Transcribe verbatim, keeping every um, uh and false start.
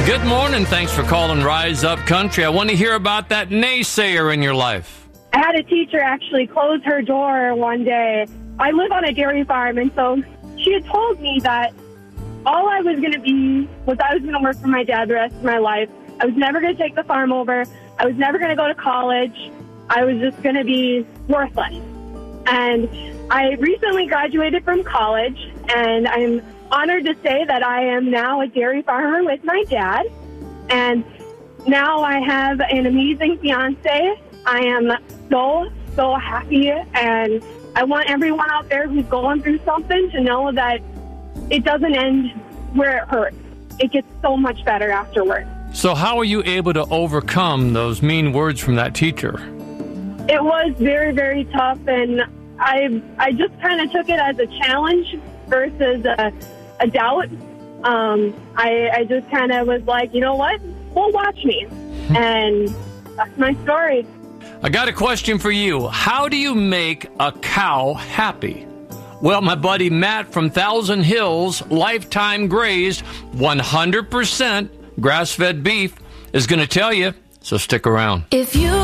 Good morning. Thanks for calling Rise Up Country. I want to hear about that naysayer in your life. I had a teacher actually close her door one day. I live on a dairy farm, and so she had told me that all I was going to be was I was going to work for my dad the rest of my life. I was never going to take the farm over. I was never going to go to college. I was just going to be worthless. And I recently graduated from college, and I'm honored to say that I am now a dairy farmer with my dad. And now I have an amazing fiance. I am so, so happy, and I want everyone out there who's going through something to know that it doesn't end where it hurts. It gets so much better afterwards. So how were you able to overcome those mean words from that teacher? It was very, very tough, and I I just kind of took it as a challenge versus a, a doubt. Um, I, I just kind of was like, you know what? Well, watch me. And that's my story. I got a question for you. How do you make a cow happy? Well, my buddy Matt from Thousand Hills, lifetime grazed, one hundred percent grass-fed beef, is going to tell you, so stick around. If you